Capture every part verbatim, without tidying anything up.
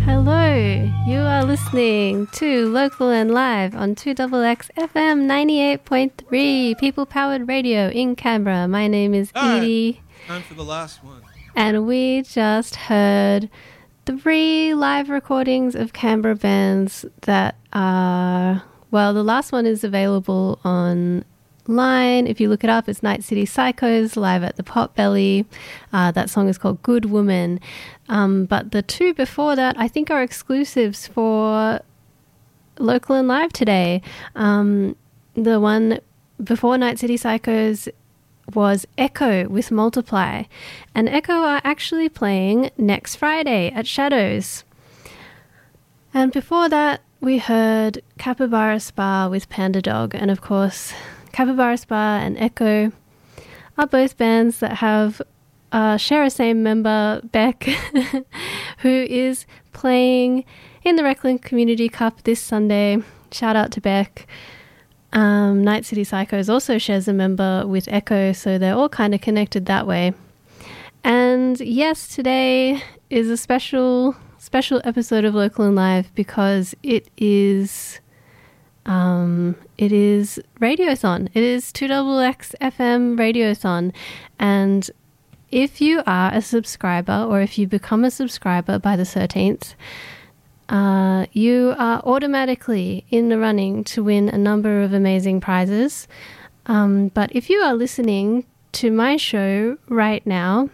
Hello, you are listening to Local and Live on two X X F M ninety-eight point three, people-powered radio in Canberra. My name is All Edie. Right. Time for the last one. And we just heard three live recordings of Canberra bands that are, well, the last one is available online. If you look it up, it's Night City Psychos live at the Potbelly. Uh, that song is called Good Woman. Um, but the two before that, I think, are exclusives for Local and Live today. Um, the one before Night City Psychos was Echo with Multiply. And Echo are actually playing next Friday at Shadows. And before that, we heard Capybara Spa with Panda Dog. And of course, Capybara Spa and Echo are both bands that have uh, share a same member, Beck, who is playing in the Reckling Community Cup this Sunday. Shout out to Beck. Um, Night City Psychos also shares a member with Echo, so they're all kind of connected that way. And yes, today is a special, special episode of Local and Live because it is... Um, it is Radiothon. It is two X X F M Radiothon. And if you are a subscriber or if you become a subscriber by the thirteenth, uh, you are automatically in the running to win a number of amazing prizes. Um, but if you are listening to my show right now,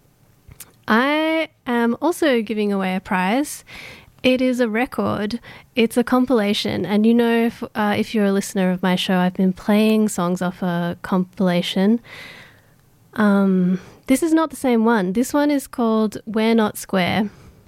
I am also giving away a prize. It is a record. It's a compilation. And you know, if, uh, if you're a listener of my show, I've been playing songs off a compilation. Um, this is not the same one. This one is called We're Not Square.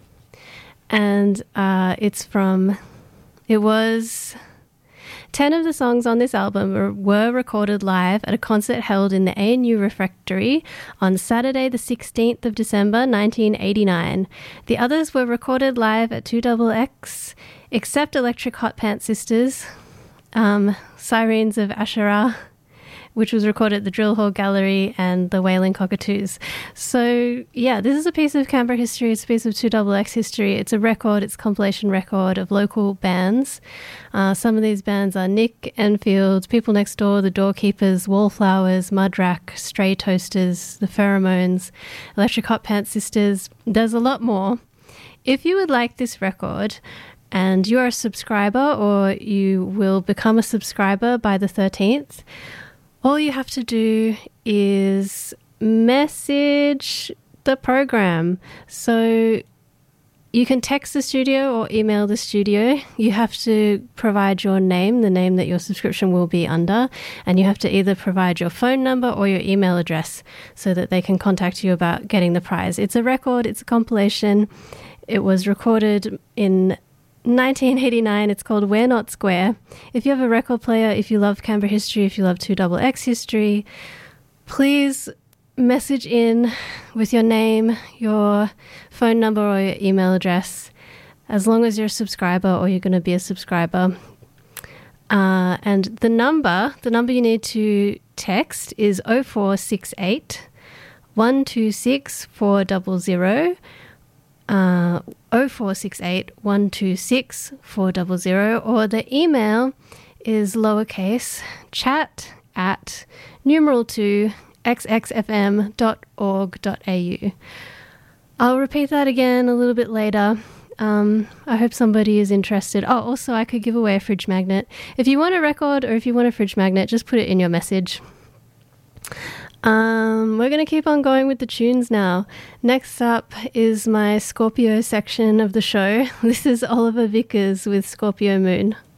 And uh, it's from, it was... Ten of the songs on this album were, were recorded live at a concert held in the A N U Refectory on Saturday the sixteenth of December nineteen eighty-nine. The others were recorded live at two X X, except Electric Hot Pants Sisters, um, Sirens of Asherah, which was recorded at the Drill Hall Gallery, and the Wailing Cockatoos. So, yeah, this is a piece of Canberra history. It's a piece of two X X history. It's a record. It's a compilation record of local bands. Uh, some of these bands are Nick Enfield, People Next Door, The Doorkeepers, Wallflowers, Mudrack, Stray Toasters, The Pheromones, Electric Hot Pants Sisters. There's a lot more. If you would like this record and you're a subscriber or you will become a subscriber by the thirteenth, all you have to do is message the program. So you can text the studio or email the studio. You have to provide your name, the name that your subscription will be under, and you have to either provide your phone number or your email address so that they can contact you about getting the prize. It's a record. It's a compilation. It was recorded in nineteen eighty-nine. It's called We're Not Square. If you have a record player, if you love Canberra history, if you love two X X history, please message in with your name, your phone number or your email address, as long as you're a subscriber or you're going to be a subscriber. Uh, and the number, the number you need to text is oh four six eight, one two six, four zero zero. Uh, oh four six eight, one two six, four zero zero, or the email is lowercase chat at numeral two xxfm dot org dot au. I'll repeat that again a little bit later. Um, I hope somebody is interested. Oh, also I could give away a fridge magnet. If you want a record or if you want a fridge magnet, just put it in your message. Um, we're going to keep on going with the tunes now. Next up is my Scorpio section of the show. This is Oliver Vickers with Scorpio Moon.